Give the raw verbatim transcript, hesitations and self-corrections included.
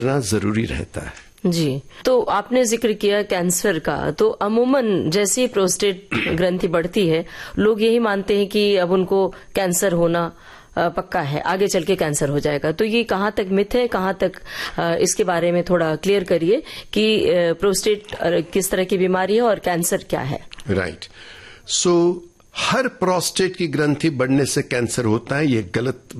जरूरी रहता है। जी, तो आपने जिक्र किया कैंसर का, तो अमूमन जैसे ही प्रोस्टेट ग्रंथि बढ़ती है, लोग यही मानते हैं कि अब उनको कैंसर होना पक्का है, आगे चल के कैंसर हो जाएगा। तो ये कहाँ तक मिथ है, कहाँ तक इसके बारे में थोड़ा क्लियर करिए कि प्रोस्टेट किस तरह की बीमारी है और कैंसर क्या है। राइट, सो हर प्रोस्टेट की ग्रंथि बढ़ने से कैंसर होता है, ये गलत